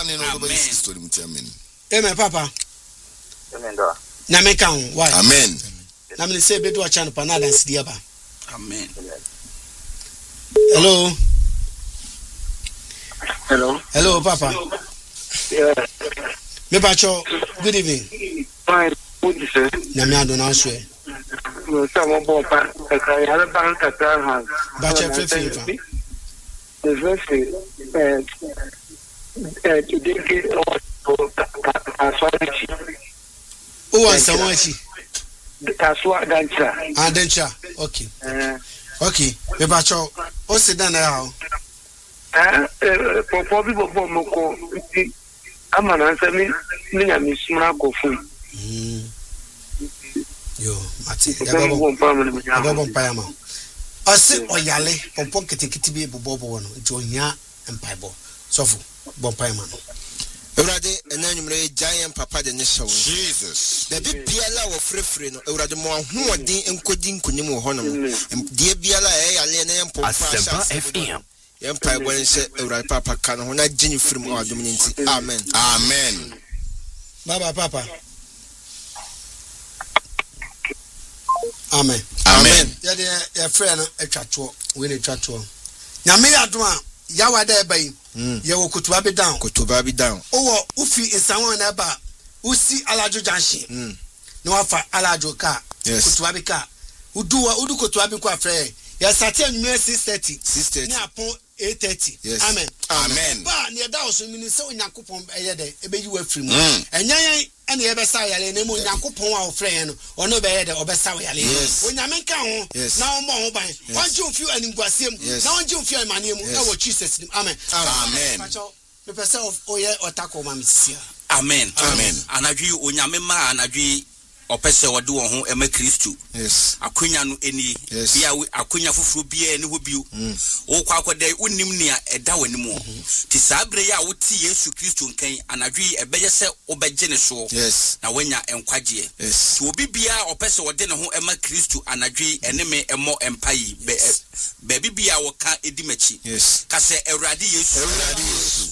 bɔne no go be story mutiamen. Amen papa. Amen do. Na me kan why? Amen. Na me say be do a chan pa na dance dia ba. Amen. Hello. Hello papa. Yeah. Me bacho good evening. Fine. What is it? Na me ado na so e. No some bon pa ka ya ba ka ta ha. Bacho fefe. The first to get O wan sawachi. Kaswa dancha. Dancha. Okay. Okay. Me bacho o sit down now. For people for moko amana nsemi ninya misumra kofu. Yo, mati. Ya babo mpaya ma. Ose oyale pompo ketekiti bi bobo no nti onya empaibo. Sofu bompaya ma no. Ewurade enanyumre giant papa de nyeshawo. Jesus. The bibiala wo frefre no ewurade mo ahoɔden enkodi nkonim wo honom. Die biala yale na yempo Asempa FM. Yempa bɔ nse ewurade papa ka no na gini firim awadom nti. Amen. Amen. Baba papa. Amen. Amen. Ya de ya friend atwato we ne twato. Nyame yado a yawa da ebai. Ye wo kutuba be down. Kutuba be down. Owo ufi insanwa na ba usi alajo junction. Na wafa alajo ka. Kutuba be ka. Udu kutuba be kwa frɛ. Ya sati anwumre 6:30. Ni apon 8:30. Yes. Amen. Amen. Ba ne da oso mi ni se onyankopon eyede ebeyi wa firi mu. Enyan ene ye besa yale na mu onyankopon a ofrɛ no ono be yede obesa yale. Onyame ka ho na omo ho ban. Onje ofi animguasem na onje ofi amanem e wo Jesus nim. Amen. Amen. Me pese oye otako ma misia. Amen. Amen. Anadwi onyame ma anadwi opese wode wo ho ema Kristo. Yes. Akonya no eni bia akonya foforo bia eni ho bio. Wo kwa akodai unim nia eda wani mu. Ti sabre ya woti Yesu Kristo nkan anadwi ebeye se obegye ne so. Yes. Na wanya enkwagye. Yes. Ti obi bia opese wode ne ho ema Kristo anadwi eneme emo empai be bibia wo ka edimachi. Yes. Ka se Ewurade Yesu.